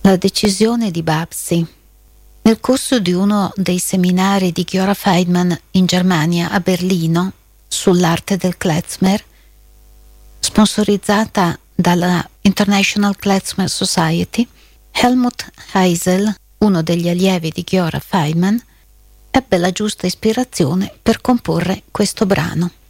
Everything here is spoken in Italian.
La decisione di Babsi. Nel corso di uno dei seminari di Giora Feidman in Germania, a Berlino, sull'arte del klezmer, sponsorizzata dalla International Klezmer Society, Helmut Heisel, uno degli allievi di Giora Feidman, ebbe la giusta ispirazione per comporre questo brano.